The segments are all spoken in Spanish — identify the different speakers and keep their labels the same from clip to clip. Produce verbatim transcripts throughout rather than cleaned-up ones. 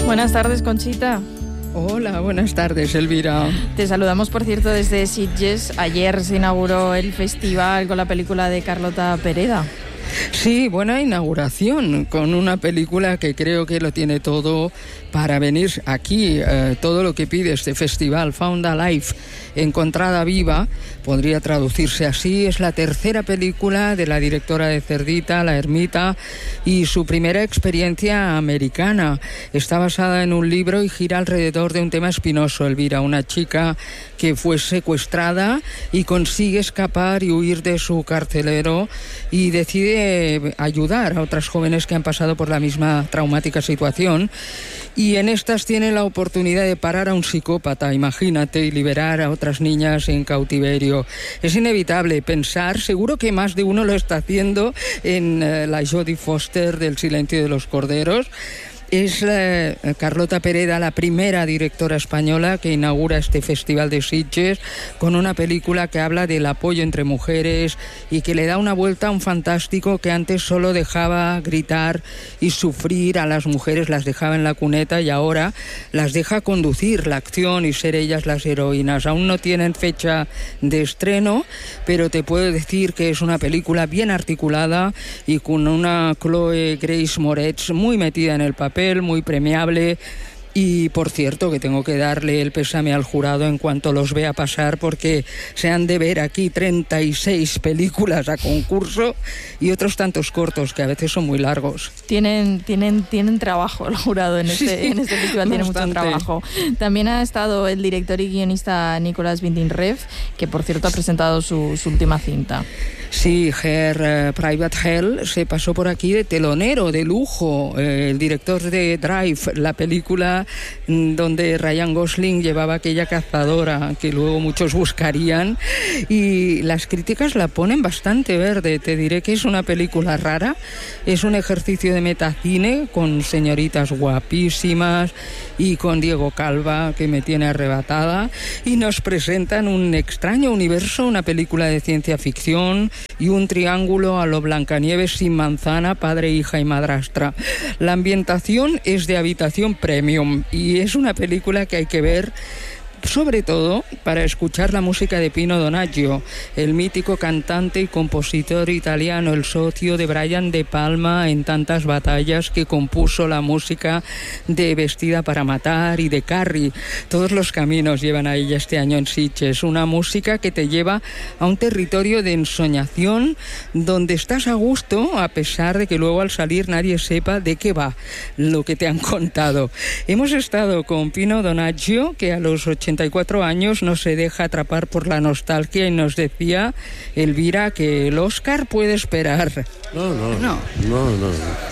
Speaker 1: Buenas tardes, Conchita.
Speaker 2: Hola, buenas tardes, Elvira.
Speaker 1: Te saludamos, por cierto, desde Sitges. Ayer se inauguró el festival con la película de Carlota Pereda.
Speaker 2: Sí, buena inauguración, con una película que creo que lo tiene todo para venir aquí. Eh, todo lo que pide este festival, Found Alive, Encontrada Viva, podría traducirse así. Es la tercera película de la directora de Cerdita, La Ermita, y su primera experiencia americana. Está basada en un libro y gira alrededor de un tema espinoso, Elvira, una chica que fue secuestrada y consigue escapar y huir de su carcelero y decide ayudar a otras jóvenes que han pasado por la misma traumática situación. Y en estas tiene la oportunidad de parar a un psicópata, imagínate, y liberar a otras niñas en cautiverio. Es inevitable pensar, seguro que más de uno lo está haciendo, en uh, la Jodie Foster del Silencio de los Corderos. Es eh, Carlota Pereda la primera directora española que inaugura este festival de Sitges con una película que habla del apoyo entre mujeres y que le da una vuelta a un fantástico que antes solo dejaba gritar y sufrir a las mujeres, las dejaba en la cuneta, y ahora las deja conducir la acción y ser ellas las heroínas. Aún no tienen fecha de estreno, pero te puedo decir que es una película bien articulada y con una Chloe Grace Moretz muy metida en el papel, muy premiable. Y, por cierto, que tengo que darle el pésame al jurado en cuanto los vea pasar, porque se han de ver aquí treinta y seis películas a concurso y otros tantos cortos que a veces son muy largos.
Speaker 1: Tienen, tienen, tienen trabajo el jurado en este,
Speaker 2: sí,
Speaker 1: en este festival, tiene mucho trabajo. También ha estado el director y guionista Nicolas Winding Refn, que por cierto ha presentado su, su última cinta.
Speaker 2: Sí, Her uh, Private Hell se pasó por aquí de telonero, de lujo. Eh, el director de Drive, la película donde Ryan Gosling llevaba aquella cazadora que luego muchos buscarían, y las críticas la ponen bastante verde. Te diré que es una película rara, es un ejercicio de metacine con señoritas guapísimas y con Diego Calva, que me tiene arrebatada, y nos presentan un extraño universo, una película de ciencia ficción y un triángulo a lo Blancanieves sin manzana, padre, hija y madrastra. La ambientación es de habitación premium y es una película que hay que ver sobre todo para escuchar la música de Pino Donaggio, el mítico cantante y compositor italiano, el socio de Brian De Palma en Tantas batallas, que compuso la música de Vestida para matar y de Carrie. Todos los caminos llevan a ella este año en Sitges, una música que te lleva a un territorio de ensoñación donde estás a gusto, a pesar de que luego al salir nadie sepa de qué va lo que te han contado. Hemos estado con Pino Donaggio, que a los ochenta y cuatro años no se deja atrapar por la nostalgia, y nos decía, Elvira, que el Oscar puede esperar.
Speaker 3: No, no, no, no, no.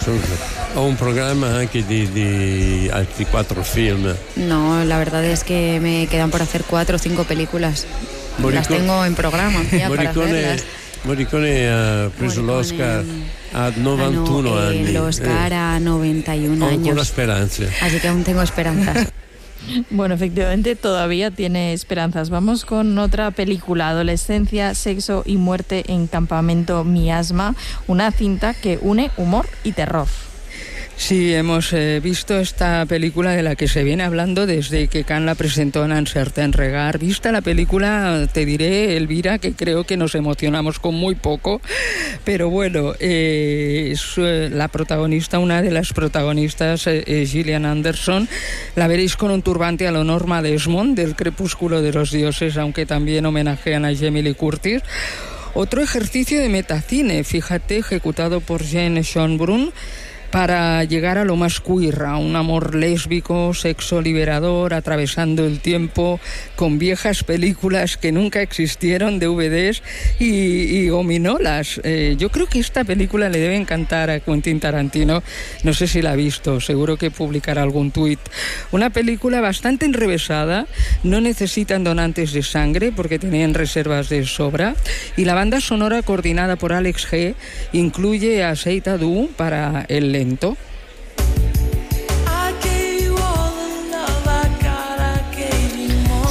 Speaker 3: Ho un programa anche di, di altri quattro film.
Speaker 4: No, la verdad es que me quedan por hacer cuatro o cinco películas. Morricone, las tengo en programa ya para hacerlas.
Speaker 3: Morricone ha preso
Speaker 4: Morricone,
Speaker 3: l'Oscar a novantuno
Speaker 4: ah, no,
Speaker 3: anni.
Speaker 4: El Oscar eh. a noventa y un
Speaker 3: Ho
Speaker 4: años.
Speaker 3: ancora speranze.
Speaker 4: Así que aún tengo esperanzas.
Speaker 1: Bueno, efectivamente todavía tiene esperanzas. Vamos con otra película, Adolescencia, Sexo y Muerte en Campamento Miasma, una cinta que une humor y terror.
Speaker 2: Sí, hemos eh, visto esta película de la que se viene hablando desde que Cannes la presentó en Un Certain Regard. Vista la película, te diré, Elvira, que creo que nos emocionamos con muy poco, pero bueno, eh, es, eh, la protagonista, una de las protagonistas, eh, es Gillian Anderson. La veréis con un turbante a lo Norma Desmond del Crepúsculo de los Dioses, aunque también homenajean a Jamie Lee Curtis. Otro ejercicio de metacine, fíjate, ejecutado por Jane Schönbrunn, para llegar a lo más queer, a un amor lésbico, sexo liberador, atravesando el tiempo, con viejas películas que nunca existieron, D V Ds y, y gominolas. Eh, yo creo que esta película le debe encantar a Quentin Tarantino, no sé si la ha visto, seguro que publicará algún tuit. Una película bastante enrevesada, no necesitan donantes de sangre porque tenían reservas de sobra, y la banda sonora, coordinada por Alex G, incluye a Seita Du para el lento.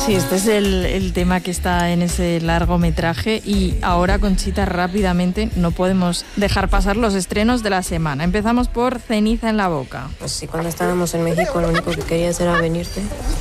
Speaker 1: Sí, este es el, el tema que está en ese largometraje y ahora, Conchita, rápidamente no podemos dejar pasar los estrenos de la semana. Empezamos por Ceniza en la boca.
Speaker 5: Pues sí, cuando estábamos en México lo único que querías era venirte.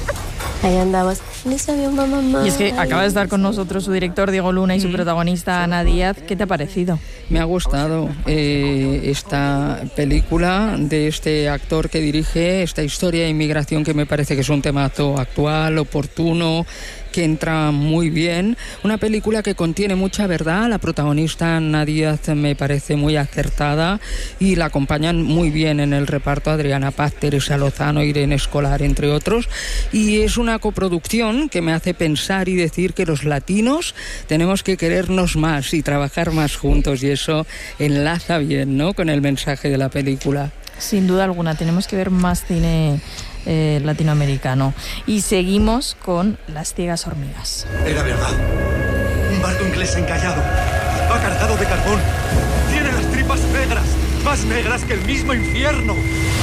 Speaker 5: Ahí andabas, no sabía mamá.
Speaker 1: Y es que acaba de estar con nosotros su director Diego Luna y su protagonista Ana Díaz. ¿Qué te ha parecido?
Speaker 2: Me ha gustado eh, esta película de este actor que dirige, esta historia de inmigración que me parece que es un temazo actual, oportuno, que entra muy bien. Una película que contiene mucha verdad. La protagonista Ana Díaz me parece muy acertada y la acompañan muy bien en el reparto Adriana Paz, Teresa Lozano, Irene Escolar, entre otros. Y es una coproducción que me hace pensar y decir que los latinos tenemos que querernos más y trabajar más juntos, y eso enlaza bien, ¿no?, con el mensaje de la película.
Speaker 1: Sin duda alguna, tenemos que ver más cine eh, latinoamericano. Y seguimos con Las ciegas hormigas.
Speaker 6: Era verdad. Un barco inglés encallado. Va cargado de carbón. Tiene las tripas negras. Más negras que el mismo infierno.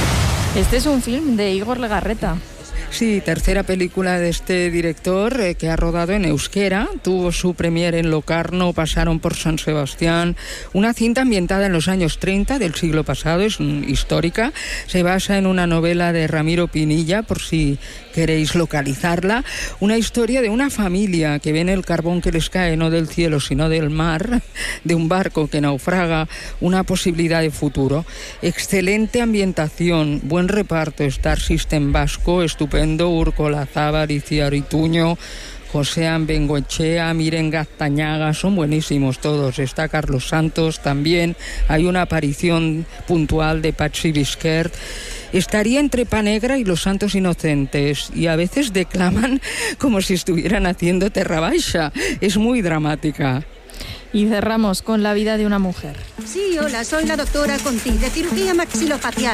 Speaker 1: Este es un film de Igor Legarreta.
Speaker 2: Sí, tercera película de este director eh, que ha rodado en euskera. Tuvo su premier en Locarno, pasaron por San Sebastián. Una cinta ambientada en los años treinta del siglo pasado, es un, histórica. Se basa en una novela de Ramiro Pinilla, por si queréis localizarla. Una historia de una familia que ven el carbón que les cae no del cielo sino del mar, de un barco que naufraga, una posibilidad de futuro. Excelente ambientación, buen reparto, Star System vasco, estupendo. Urko Lazábal, Iciar Ituño, Josean Bengoechea, Miren Gaztañaga, son buenísimos todos. Está Carlos Santos también. Hay una aparición puntual de Patxi Bisquert. Estaría entre Pa Negra y Los Santos Inocentes y a veces declaman como si estuvieran haciendo Terra Baixa. Es muy dramática.
Speaker 1: Y cerramos con La vida de una mujer.
Speaker 7: Sí, hola, soy la doctora Conti, de cirugía maxilofacial.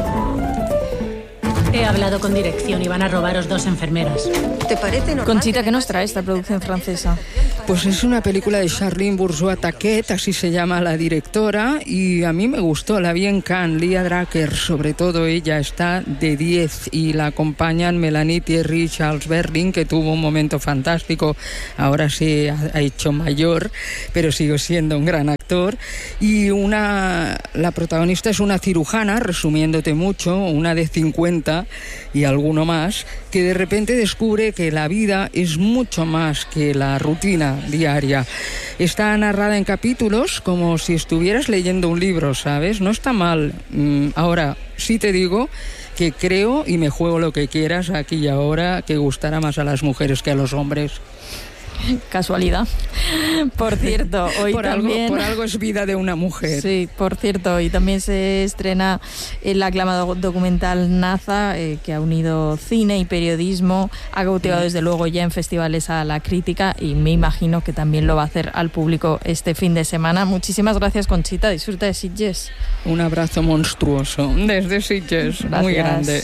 Speaker 7: He hablado con dirección y van a robaros dos enfermeras. ¿Te parece normal?
Speaker 1: Conchita, ¿qué nos trae esta producción francesa?
Speaker 2: Pues es una película de Charline Bourgeois-Taquet, así se llama la directora, y a mí me gustó, la vi en Cannes. Lia Drucker, sobre todo ella, está de diez, y la acompañan Melanie Thierry, Charles Berling, que tuvo un momento fantástico, ahora se ha, ha hecho mayor, pero sigue siendo un gran actor, y una la protagonista es una cirujana, resumiéndote mucho, una de cincuenta y alguno más, que de repente descubre que la vida es mucho más que la rutina diaria. Está narrada en capítulos como si estuvieras leyendo un libro, ¿sabes? No está mal. Ahora, sí te digo que creo, y me juego lo que quieras aquí y ahora, que gustará más a las mujeres que a los hombres.
Speaker 1: Casualidad. Por cierto, hoy
Speaker 2: por
Speaker 1: también...
Speaker 2: Algo, por algo es vida de una mujer.
Speaker 1: Sí, por cierto, hoy también se estrena el aclamado documental Naza, eh, que ha unido cine y periodismo, ha cautivado desde luego ya en festivales a la crítica y me imagino que también lo va a hacer al público este fin de semana. Muchísimas gracias, Conchita, disfruta de Sitges.
Speaker 2: Un abrazo monstruoso desde Sitges,
Speaker 1: gracias.
Speaker 2: Muy grande.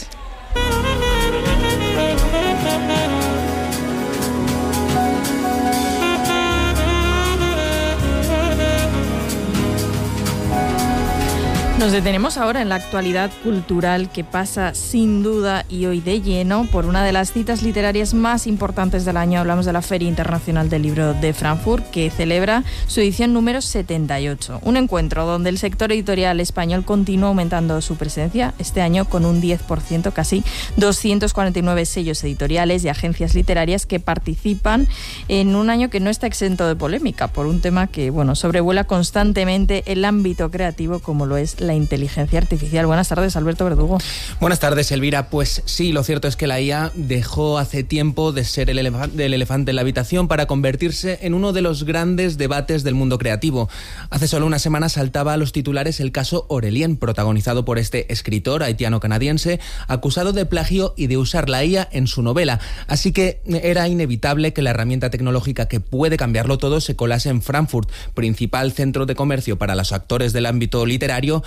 Speaker 1: Nos detenemos ahora en la actualidad cultural que pasa sin duda y hoy de lleno por una de las citas literarias más importantes del año. Hablamos de la Feria Internacional del Libro de Frankfurt, que celebra su edición número setenta y ocho. Un encuentro donde el sector editorial español continúa aumentando su presencia este año con un diez por ciento, casi doscientos cuarenta y nueve sellos editoriales y agencias literarias que participan en un año que no está exento de polémica por un tema que, bueno, sobrevuela constantemente el ámbito creativo como lo es la inteligencia artificial. Buenas tardes, Alberto Verdugo.
Speaker 8: Buenas tardes, Elvira. Pues sí, lo cierto es que la I A dejó hace tiempo de ser el, elef- el elefante en la habitación para convertirse en uno de los grandes debates del mundo creativo. Hace solo una semana saltaba a los titulares el caso Aurélien, protagonizado por este escritor haitiano-canadiense acusado de plagio y de usar la I A en su novela. Así que era inevitable que la herramienta tecnológica que puede cambiarlo todo se colase en Frankfurt, principal centro de comercio para los actores del ámbito literario,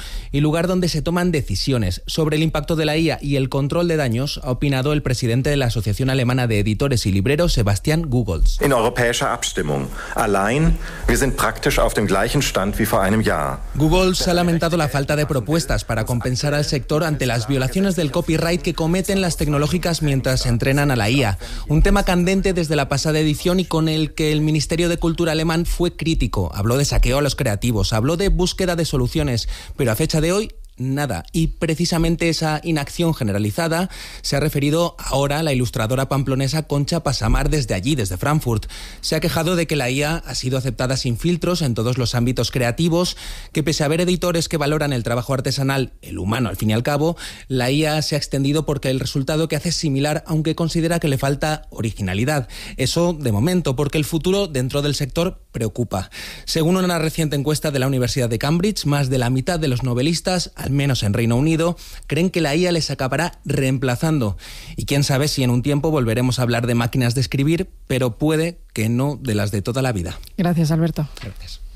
Speaker 8: y lugar donde se toman decisiones. Sobre el impacto de la I A y el control de daños ha opinado el presidente de la Asociación Alemana de Editores y Libreros, Sebastian Gugolz.
Speaker 9: In europäischer Abstimmung. Allein, wir sind praktisch auf dem gleichen Stand wie vor einem Jahr.
Speaker 8: Gugolz ha lamentado la falta de propuestas para compensar al sector ante las violaciones del copyright que cometen las tecnológicas mientras entrenan a la I A. Un tema candente desde la pasada edición y con el que el Ministerio de Cultura alemán fue crítico. Habló de saqueo a los creativos, habló de búsqueda de soluciones, pero a fecha de hoy nada. Y precisamente esa inacción generalizada se ha referido ahora la ilustradora pamplonesa Concha Pasamar desde allí, desde Frankfurt. Se ha quejado de que la I A ha sido aceptada sin filtros en todos los ámbitos creativos, que pese a haber editores que valoran el trabajo artesanal, el humano al fin y al cabo, la I A se ha extendido porque el resultado que hace es similar, aunque considera que le falta originalidad. Eso de momento, porque el futuro dentro del sector preocupa. Según una reciente encuesta de la Universidad de Cambridge, más de la mitad de los novelistas, al menos en Reino Unido, creen que la I A les acabará reemplazando. Y quién sabe si en un tiempo volveremos a hablar de máquinas de escribir, pero puede que no de las de toda la vida.
Speaker 1: Gracias, Alberto.
Speaker 8: Gracias.